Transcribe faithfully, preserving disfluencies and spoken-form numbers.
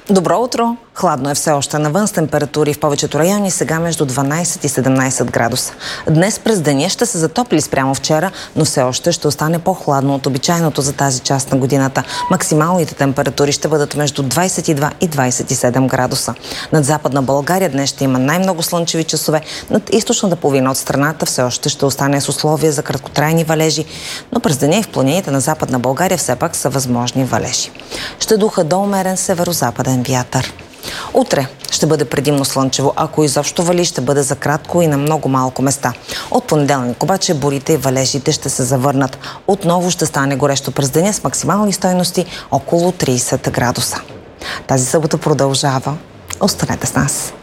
Добро утро! Хладно е все още навън с температури в повечето райони, сега между дванайсет и седемнайсет градуса. Днес през деня ще се затопли спрямо вчера, но все още ще остане по-хладно от обичайното за тази част на годината. Максималните температури ще бъдат между двайсет и два и двайсет и седем градуса. Над Западна България днес ще има най-много слънчеви часове, над източната половина от страната все още ще остане с условия за краткотрайни валежи, но през деня и в планините на Западна България все пак са възможни валежи. Ще духа до умерен северо-западен вятър. Утре ще бъде предимно слънчево, ако изобщо вали, ще бъде за кратко и на много малко места. От понеделник обаче бурите и валежите ще се завърнат. Отново ще стане горещо през деня с максимални стойности около трийсет градуса. Тази събота продължава. Останете с нас.